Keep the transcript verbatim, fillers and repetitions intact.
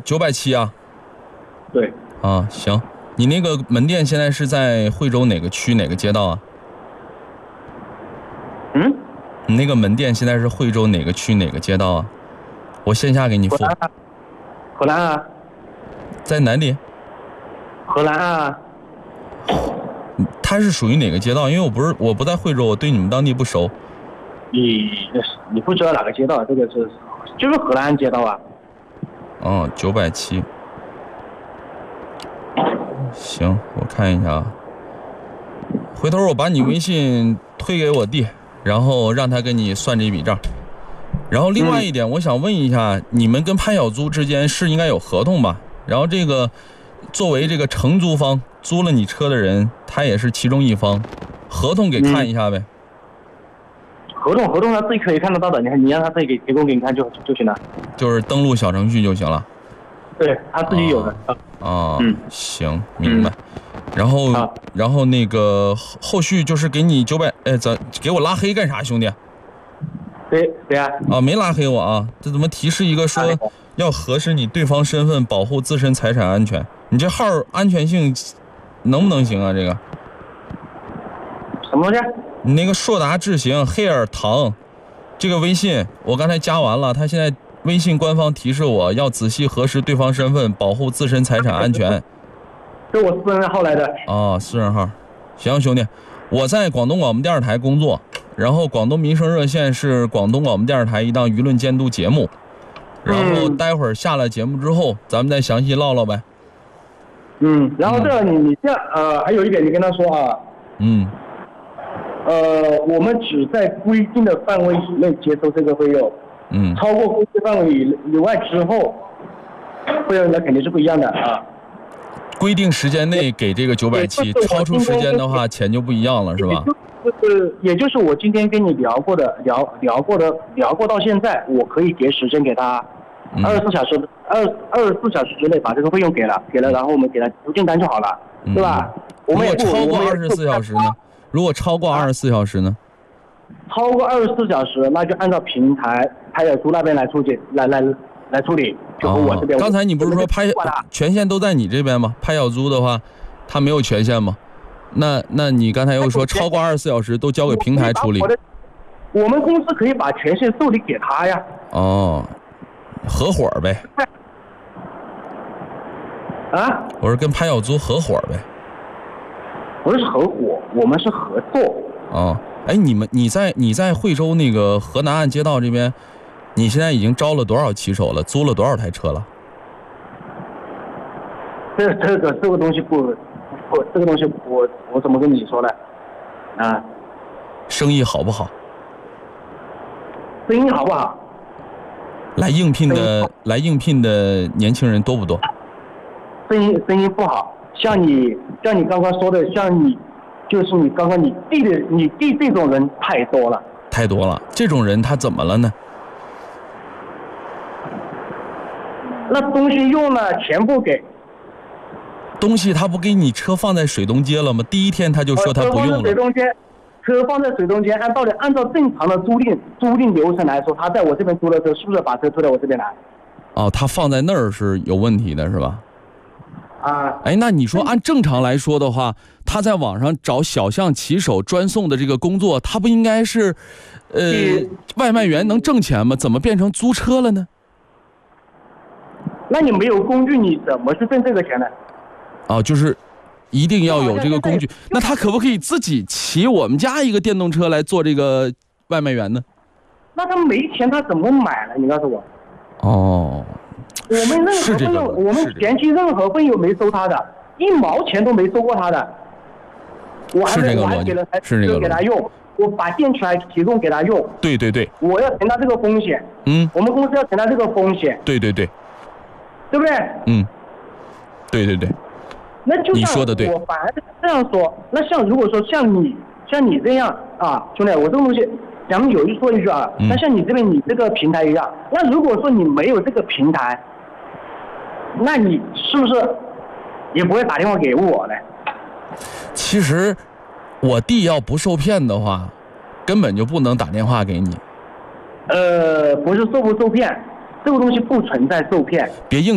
九百七啊？ 对。 啊，行。你那个门店现在是在惠州哪个区哪个街道啊？ 嗯？ 你那个门店现在是惠州哪个区哪个街道啊？我线下给你付。 河南啊。 在哪里？ 河南啊。 它是属于哪个街道？因为我不是我不在惠州，我对你们当地不熟。 你你不知道哪个街道？这个是就是河南街道啊。 哦，九百七。行，我看一下啊。回头我把你微信推给我弟，然后让他给你算这笔账。然后另外一点，我想问一下，你们跟潘小租之间是应该有合同吧？然后这个作为这个承租方，租了你车的人，他也是其中一方，合同给看一下呗。 合同合同他自己可以看得到的，你看你让他自己给提供给你看就就行了。就是登录小程序就行了。 对他自己有的。 啊，哦嗯， 行，明白。然后、啊、然后那个后续就是给你九百，哎，咱给我拉黑干啥，兄弟？ 对对啊。 啊，没拉黑我啊，这怎么提示一个说要核实你对方身份，保护自身财产安全？你这号安全性能不能行啊？这个什么东西？ 你那个硕达智行 hair 糖，这个微信我刚才加完了，他现在微信官方提示我要仔细核实对方身份，保护自身财产安全。 这我私人号来的。 哦，私人号。行，兄弟，我在广东广播电视台工作，然后广东民生热线是广东广播电视台一档舆论监督节目，然后待会儿下了节目之后，咱们再详细唠唠呗。 嗯，然后这个你你这样呃，还有一点你跟他说啊。 嗯。 呃，我们只在规定的范围以内接收这个费用。 嗯。 超过规定范围以以外之后，费用那肯定是不一样的啊。 规定时间内给这个九百七，超出时间的话钱就不一样了，是吧？ 就是也就是我今天跟你聊过的聊聊过的聊过到现在，我可以给时间给他，二十四小时二二十四小时之内把这个费用给了给了，然后我们给他邮件单就好了， 嗯、 对吧？我们如果超过二十四小时呢？如果超过二十四小时呢？ 超过二十四小时，那就按照平台潘小租那边来处理，来来来处理，就和我这边。 哦、刚才你不是说潘权限都在你这边吗？潘小租的话，他没有权限吗？那那你刚才又说超过二十四小时都交给平台处理。 我, 我们公司可以把权限受理给他呀。 哦，合伙呗。 啊？ 我是跟潘小租合伙呗。 不是合伙，我们是合作。 哦。哎，你们你在你在惠州那个河南岸街道这边，你现在已经招了多少骑手了？租了多少台车了？ 这这个这个东西不，不这个东西我我怎么跟你说呢？啊， 生意好不好？ 生意好不好？ 来应聘的来应聘的年轻人多不多？ 生意生意不好，像你像你刚刚说的，像你。就是你刚刚你弟的你弟这种人太多了， 太多了。这种人他怎么了呢？ 那东西用了全部给。 东西他不给你车放在水东街了吗？第一天他就说他不用了。 水东街，车放在水东街，按道理按照正常的租赁租赁流程来说，他在我这边租的车，是不是把车推到我这边来？ 哦，他放在那儿是有问题的，是吧？ 啊， 哎，那你说按正常来说的话，他在网上找小象骑手专送的这个工作，他不应该是，呃，外卖员能挣钱吗？怎么变成租车了呢？ 那你没有工具，你怎么去挣这个钱呢？ 哦，就是一定要有这个工具。那他可不可以自己骑我们家一个电动车来做这个外卖员呢？ 那他没钱，他怎么买呢？你告诉我。 哦。 我们任何费用，我们前期任何费用没收他的，一毛钱都没收过他的。我还是这个我还给了台是这个给他用，我把电池还提供给他用。 对对对。 我要承担这个风险。 嗯。 我们公司要承担这个风险。 对对对。 对不对？ 嗯。对对对。 那就你说的对。 我反而这样说，那像如果说像你像你这样啊，兄弟，我这个东西。咱们有一说一句啊，那像你这边你这个平台一样，那如果说你没有这个平台，那你是不是也不会打电话给我呢？ 其实，我弟要不受骗的话，根本就不能打电话给你。 呃，不是受不受骗，这个东西不存在受骗。 别硬。